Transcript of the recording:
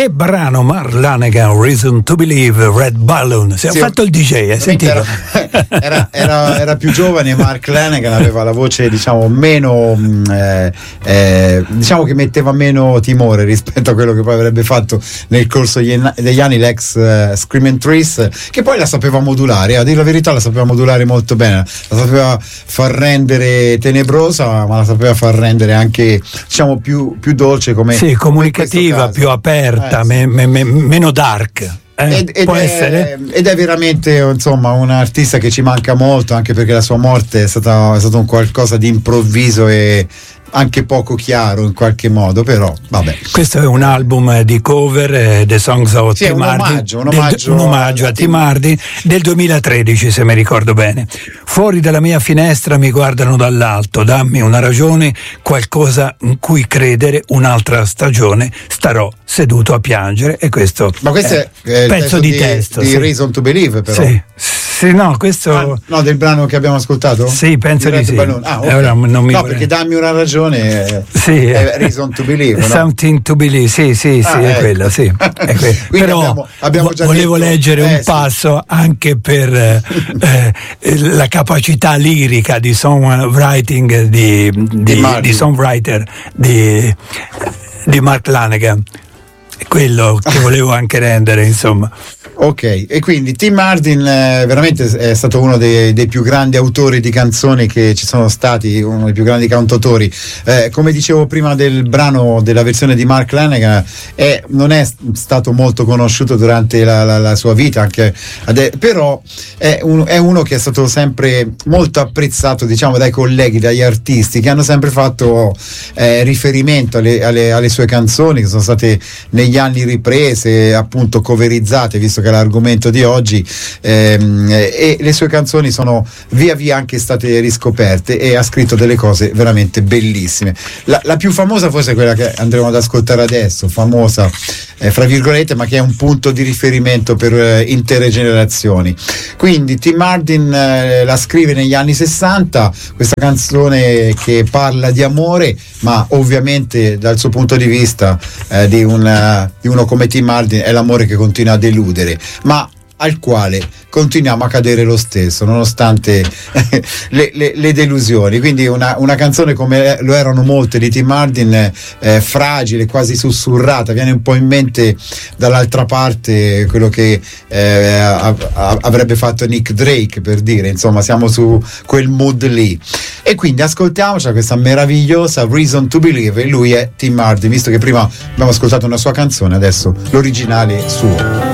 Che brano, Mark Lanegan, Reason to Believe, Red Balloon. Si è fatto il DJ, sentito? Era più giovane. Mark Lanegan aveva la voce, diciamo, meno diciamo che metteva meno timore rispetto a quello che poi avrebbe fatto nel corso degli anni l'ex Screaming Trees, che poi la sapeva modulare, a dire la verità la sapeva modulare molto bene, la sapeva far rendere tenebrosa, ma la sapeva far rendere anche, diciamo, più dolce, come sì, comunicativa, più aperta, meno dark. Può essere? Ed è veramente, insomma, un artista che ci manca molto, anche perché la sua morte è stato un qualcosa di improvviso e anche poco chiaro in qualche modo, però vabbè. Questo è un album di cover, The Songs of Tim Hardin, un omaggio a Tim Hardin del 2013, se mi ricordo bene. Fuori dalla mia finestra mi guardano dall'alto, dammi una ragione, qualcosa in cui credere, un'altra stagione, starò seduto a piangere. E questo è il pezzo di testo di Reason to Believe, però. Sì, no, questo no, del brano che abbiamo ascoltato? Sì, penso di sì. Okay. Perché dammi una ragione, sì, è Reason to Believe, no? Something to Believe, sì, è quello, sì. È quello. Però abbiamo già volevo leggere un passo anche per la capacità lirica di songwriting di songwriter di Mark Lanegan. Quello che volevo anche rendere, insomma. Ok, e quindi Tim Hardin veramente è stato uno dei più grandi autori di canzoni che ci sono stati, uno dei più grandi cantautori. Come dicevo prima del brano, della versione di Mark Lanegan, non è stato molto conosciuto durante la sua vita, anche però è uno che è stato sempre molto apprezzato, diciamo, dai colleghi, dagli artisti che hanno sempre fatto riferimento alle sue canzoni, che sono state negli anni riprese, appunto coverizzate, visto che è l'argomento di oggi, e le sue canzoni sono via via anche state riscoperte, e ha scritto delle cose veramente bellissime. La più famosa forse è quella che andremo ad ascoltare adesso, famosa fra virgolette, ma che è un punto di riferimento per intere generazioni. Quindi Tim Hardin la scrive negli anni 60, questa canzone che parla di amore, ma ovviamente dal suo punto di vista di uno come Tim Hardin è l'amore che continua a deludere, ma al quale continuiamo a cadere lo stesso nonostante le delusioni. Quindi una canzone come lo erano molte di Tim Hardin, fragile, quasi sussurrata, viene un po' in mente dall'altra parte quello che avrebbe fatto Nick Drake, per dire, insomma siamo su quel mood lì. E quindi ascoltiamoci questa meravigliosa Reason to Believe, e lui è Tim Hardin, visto che prima abbiamo ascoltato una sua canzone, adesso l'originale suo.